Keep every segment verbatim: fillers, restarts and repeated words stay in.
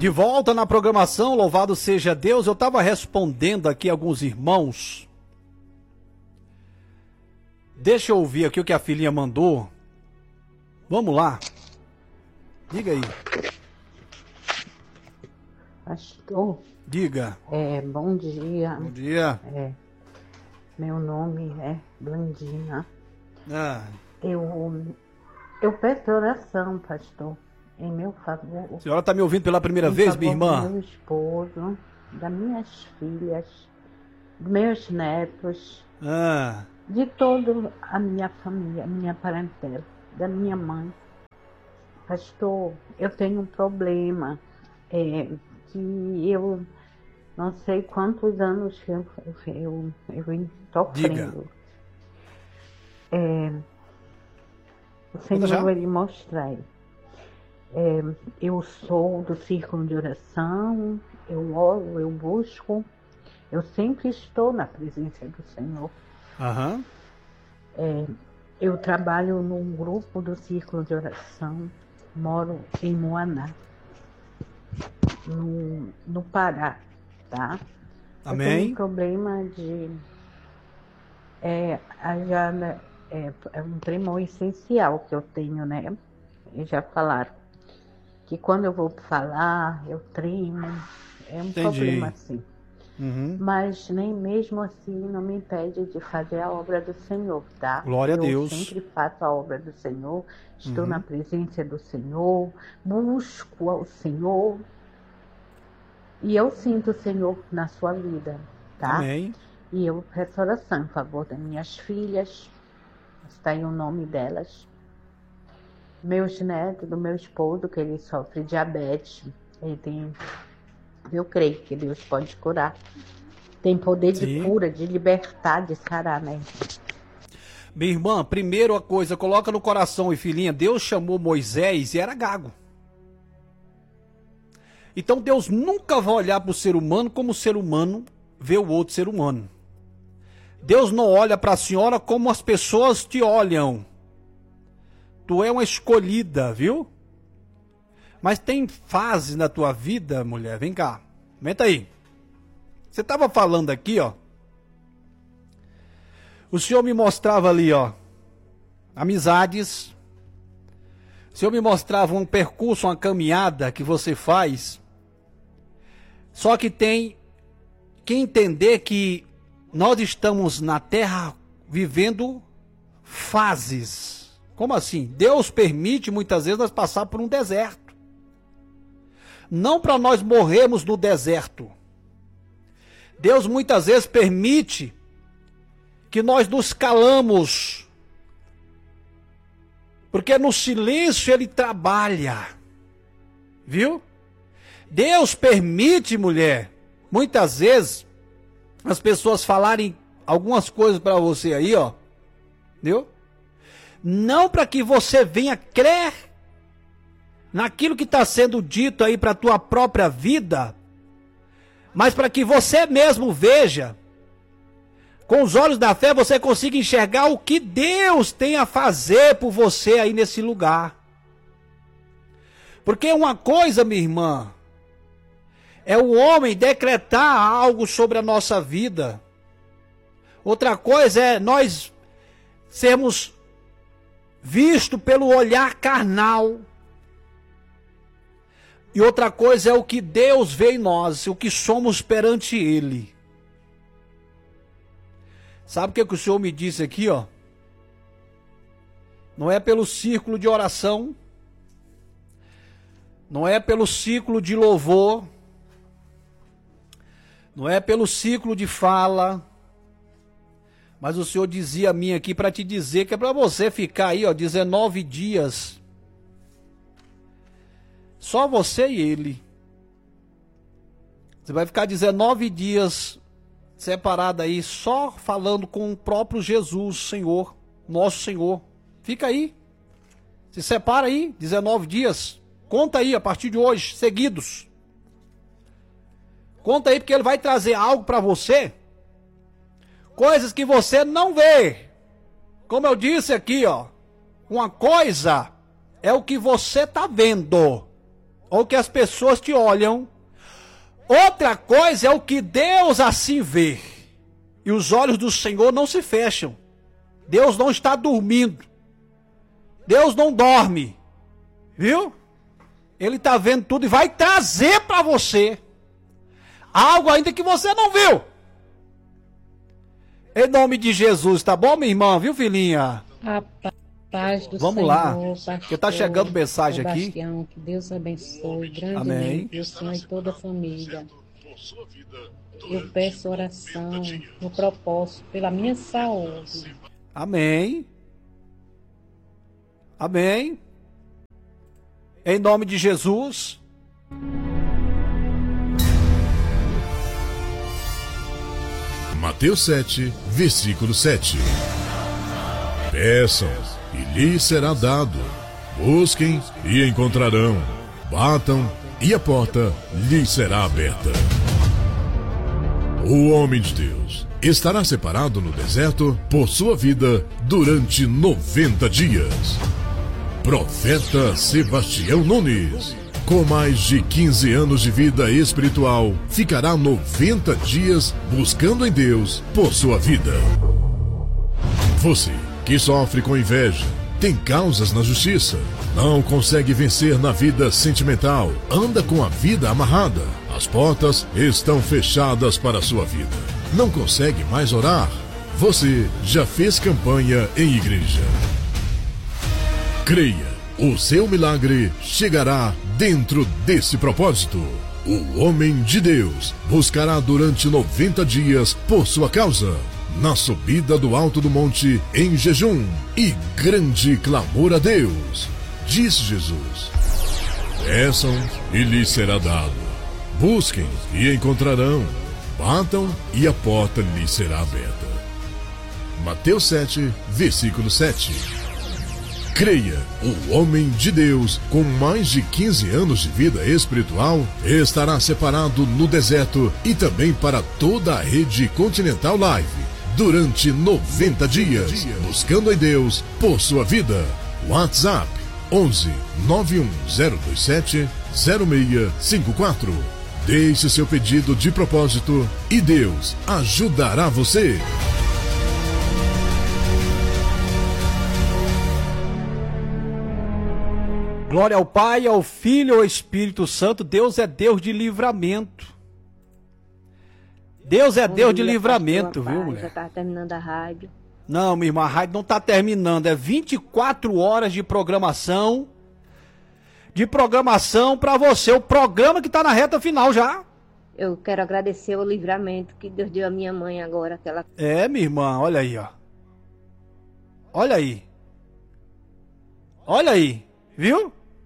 De volta na programação, louvado seja Deus. Eu estava respondendo aqui alguns irmãos. Deixa eu ouvir aqui o que a filhinha mandou. Vamos lá. Diga aí. Pastor. Diga. É, bom dia. Bom dia. É, meu nome é Blandina. Ah. Eu, eu peço oração, pastor, em meu favor. A senhora está me ouvindo pela primeira em vez, favor minha irmã? Do meu esposo, das minhas filhas, dos meus netos, Ah. de toda a minha família, minha parentela, da minha mãe. Pastor, eu tenho um problema, é, que eu não sei quantos anos que eu, eu, eu venho sofrendo. É, o Senhor vai lhe mostrar. É, eu sou do círculo de oração, eu oro, eu busco, eu sempre estou na presença do Senhor. Aham. É, eu trabalho num grupo do círculo de oração, moro em Moaná, no, no Pará, tá? Amém. Eu tenho um problema de... É, já, é, é um tremor essencial que eu tenho, né? Eles já falaram que quando eu vou falar, eu tremo, é um Entendi. problema assim. Uhum. Mas nem mesmo assim não me impede de fazer a obra do Senhor, tá? Glória a Deus. Eu sempre faço a obra do Senhor, estou Uhum. na presença do Senhor, busco ao Senhor. E eu sinto o Senhor na sua vida, tá? Amém. E eu peço oração em favor das minhas filhas, está aí o nome delas. Meus netos, do meu esposo, que ele sofre diabetes, ele tem... Eu creio que Deus pode curar. Tem poder Sim. de cura, de libertar, de sarar, né? Minha irmã, primeiro a coisa, coloca no coração, e filhinha, Deus chamou Moisés e era gago. Então Deus nunca vai olhar para o ser humano como o ser humano vê o outro ser humano. Deus não olha para a senhora como as pessoas te olham. Tu é uma escolhida, viu? Mas tem fases na tua vida, mulher, vem cá, comenta aí. Você estava falando aqui, ó. O Senhor me mostrava ali, ó, amizades. O Senhor me mostrava um percurso, uma caminhada que você faz. Só que tem que entender que nós estamos na terra vivendo fases. Como assim? Deus permite muitas vezes nós passar por um deserto. Não para nós morrermos no deserto. Deus muitas vezes permite que nós nos calamos. Porque no silêncio ele trabalha. Viu? Deus permite, mulher, muitas vezes as pessoas falarem algumas coisas para você aí, ó. Viu? Não para que você venha crer naquilo que está sendo dito aí para a tua própria vida, mas para que você mesmo veja, com os olhos da fé, você consiga enxergar o que Deus tem a fazer por você aí nesse lugar. Porque uma coisa, minha irmã, é o homem decretar algo sobre a nossa vida. Outra coisa é nós sermos vistos pelo olhar carnal. E outra coisa é o que Deus vê em nós, o que somos perante Ele. Sabe o que, que o Senhor me disse aqui, ó? Não é pelo círculo de oração, não é pelo círculo de louvor, não é pelo ciclo de fala, mas o Senhor dizia a mim aqui para te dizer que é para você ficar aí, ó, dezenove dias, só você e Ele. Você vai ficar dezenove dias separado aí, só falando com o próprio Jesus, Senhor, nosso Senhor. Fica aí, se separa aí, dezenove dias, conta aí a partir de hoje, seguidos. Conta aí, porque Ele vai trazer algo para você, coisas que você não vê. Como eu disse aqui, ó, uma coisa é o que você tá vendo, ou que as pessoas te olham. Outra coisa é o que Deus assim vê. E os olhos do Senhor não se fecham. Deus não está dormindo. Deus não dorme. Viu? Ele está vendo tudo e vai trazer para você algo ainda que você não viu. Em nome de Jesus, tá bom, minha irmã? Viu, filhinha? A paz do Vamos Senhor, lá, pastor, porque tá chegando mensagem aqui. Sebastião, que Deus abençoe Amém. grandemente o Senhor e toda a família. Eu peço oração no propósito pela minha saúde. Amém. Amém. Em nome de Jesus. Mateus sete, versículo sete. Peçam e lhes será dado. Busquem e encontrarão. Batam e a porta lhes será aberta. O homem de Deus estará separado no deserto por sua vida durante noventa dias. Profeta Sebastião Nunes, com mais de quinze anos de vida espiritual, ficará noventa dias buscando em Deus por sua vida. Você que sofre com inveja, tem causas na justiça, não consegue vencer na vida sentimental, anda com a vida amarrada, as portas estão fechadas para a sua vida, não consegue mais orar, você já fez campanha em igreja. Creia, o seu milagre chegará dentro desse propósito. O homem de Deus buscará durante noventa dias por sua causa, na subida do alto do monte em jejum e grande clamor a Deus. Diz Jesus: peçam e lhes será dado. Busquem e encontrarão. Batam e a porta lhes será aberta. Mateus sete, versículo sete. Creia, o homem de Deus, com mais de quinze anos de vida espiritual, estará separado no deserto e também para toda a rede Continental Live, durante noventa dias, buscando em Deus por sua vida. WhatsApp onze, nove um zero dois sete, zero seis cinco quatro. Deixe seu pedido de propósito e Deus ajudará você. Glória ao Pai, ao Filho e ao Espírito Santo. Deus é Deus de livramento. Deus é Bom Deus dia, de livramento, pastor, viu, paz, mulher? já tá terminando a rádio. Não, minha irmã, a rádio não tá terminando. É vinte e quatro horas de programação. De programação pra você. O programa que tá na reta final já. Eu quero agradecer o livramento que Deus deu à minha mãe agora, que ela... É, minha irmã, olha aí, ó. Olha aí. Olha aí, viu?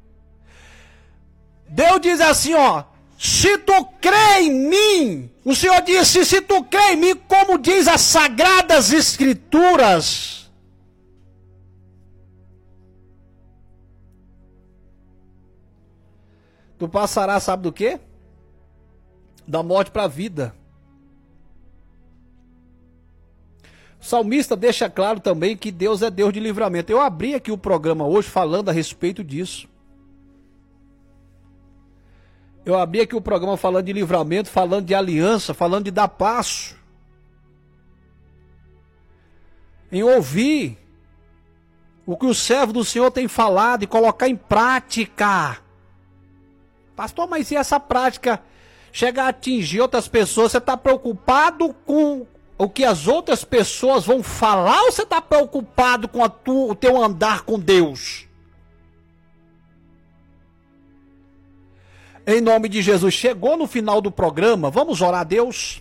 Deus diz assim, ó: se tu crê em mim, o Senhor disse, se tu crê em mim, como diz as Sagradas Escrituras, tu passarás, sabe do quê? Da morte para a vida. O salmista deixa claro também que Deus é Deus de livramento. Eu abri aqui o programa hoje falando a respeito disso. Eu abri aqui o programa falando de livramento, falando de aliança, falando de dar passo. Em ouvir o que o servo do Senhor tem falado e colocar em prática. Pastor, mas se essa prática chegar a atingir outras pessoas, você está preocupado com o que as outras pessoas vão falar ou você está preocupado com a tu, o teu andar com Deus? Em nome de Jesus, chegou no final do programa, vamos orar a Deus?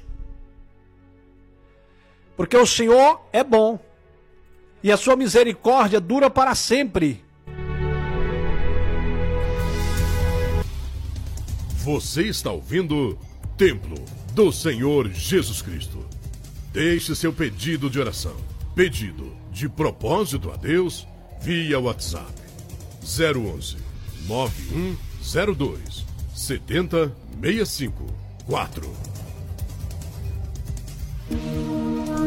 Porque o Senhor é bom e a sua misericórdia dura para sempre. Você está ouvindo Templo do Senhor Jesus Cristo. Deixe seu pedido de oração, pedido de propósito a Deus via WhatsApp zero onze, nove um zero dois, sete zero seis cinco quatro.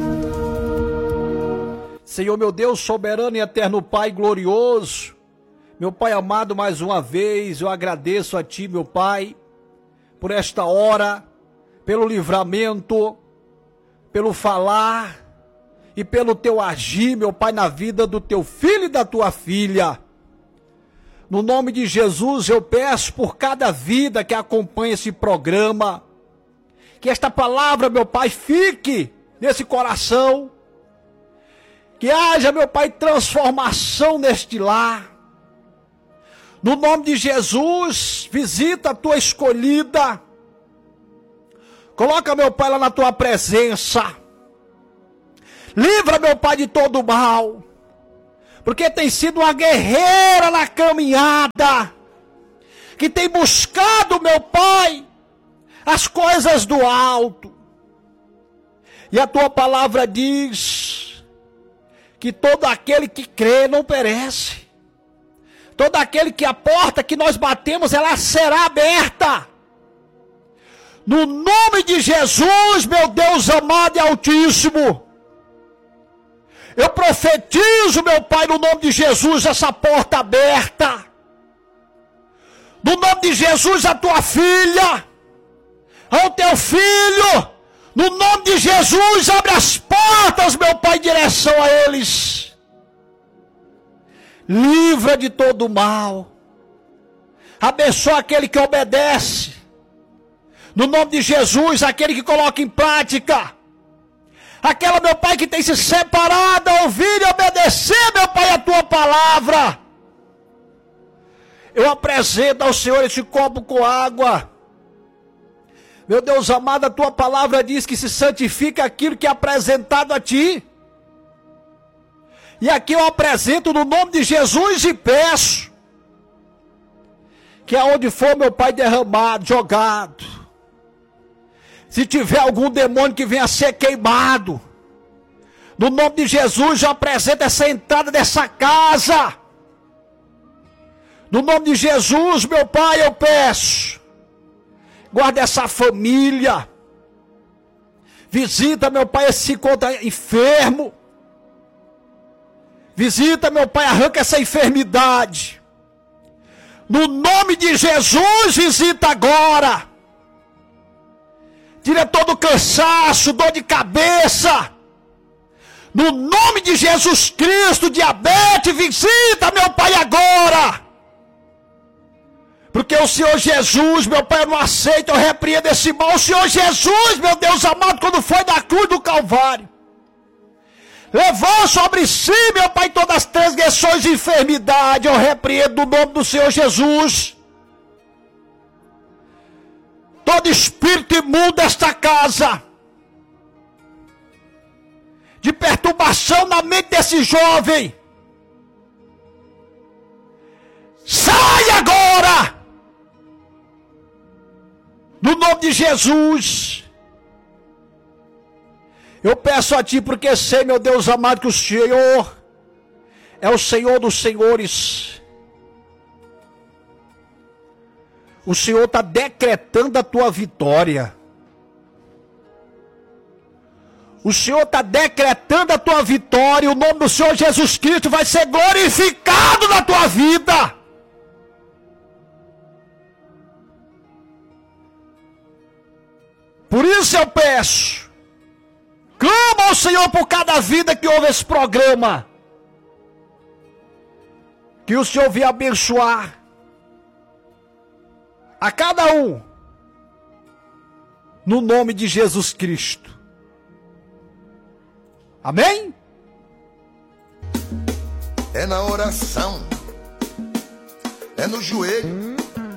Senhor meu Deus, soberano e eterno Pai glorioso, Meu Pai amado, mais uma vez eu agradeço a Ti, meu Pai, por esta hora, pelo livramento, pelo falar e pelo Teu agir, meu Pai, na vida do Teu filho e da Tua filha. No nome de Jesus eu peço por cada vida que acompanha esse programa, que esta palavra, meu Pai, fique nesse coração, que haja, meu Pai, transformação neste lar. No nome de Jesus, visita a Tua escolhida, coloca, meu Pai, lá na Tua presença, livra, meu Pai, de todo mal, porque tem sido uma guerreira na caminhada, que tem buscado, meu Pai, as coisas do alto. E a Tua palavra diz que todo aquele que crê não perece. Todo aquele que a porta que nós batemos, ela será aberta. No nome de Jesus, meu Deus amado e altíssimo, eu profetizo, meu Pai, no nome de Jesus, essa porta aberta. No nome de Jesus, a Tua filha, ao Teu filho, no nome de Jesus, abre as portas, meu Pai, em direção a eles. Livra de todo mal. Abençoa aquele que obedece. No nome de Jesus, aquele que coloca em prática. Aquela, meu Pai, que tem se separado a ouvir e obedecer, meu Pai, a Tua palavra. Eu apresento ao Senhor esse copo com água. Meu Deus amado, a Tua palavra diz que se santifica aquilo que é apresentado a Ti. E aqui eu apresento no nome de Jesus e peço que aonde for, meu Pai, derramado, jogado, se tiver algum demônio que venha a ser queimado, no nome de Jesus eu apresento essa entrada dessa casa. No nome de Jesus, meu Pai, eu peço, guarda essa família, visita, meu Pai, esse encontra enfermo, visita, meu Pai, arranca essa enfermidade. No nome de Jesus, visita agora. Tira todo o cansaço, dor de cabeça. No nome de Jesus Cristo, diabetes, visita, meu Pai, agora. Porque o Senhor Jesus, meu Pai, eu não aceito, eu repreendo esse mal. O Senhor Jesus, meu Deus amado, quando foi da cruz do Calvário, levou sobre si, meu Pai, todas as transgressões e enfermidades. Eu repreendo no nome do Senhor Jesus todo espírito imundo desta casa, de perturbação na mente desse jovem. Sai agora! No nome de Jesus. Eu peço a Ti, porque sei, meu Deus amado, que o Senhor é o Senhor dos senhores. O Senhor está decretando a Tua vitória. O Senhor está decretando a Tua vitória. O nome do Senhor Jesus Cristo vai ser glorificado na Tua vida. Por isso eu peço, clama ao Senhor por cada vida que ouve esse programa, que o Senhor venha abençoar a cada um, no nome de Jesus Cristo. Amém? É na oração, é no joelho,